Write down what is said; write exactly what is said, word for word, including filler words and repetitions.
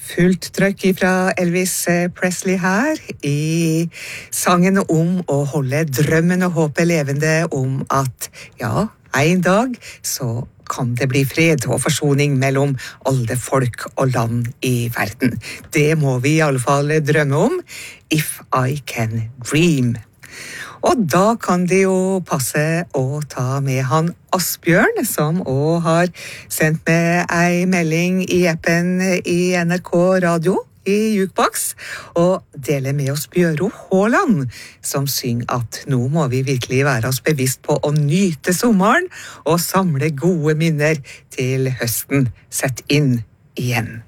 Fullt trøkk fra Elvis Presley her i sangen om å holde drømmen og håpet levende om at, ja, en dag så kan det bli fred og forsoning mellom alle folk og land i verden. Det må vi i alle fall drømme om, if I can dream. Og da kan det jo passe å ta med han Asbjørn, som også har sendt med ei melding i appen i N R K Radio i Jukebox, og deler med oss Bjøro Håland, som synger at nå må vi virkelig være oss bevisst på å nyte sommeren og samle gode minner til høsten sett inn igjen.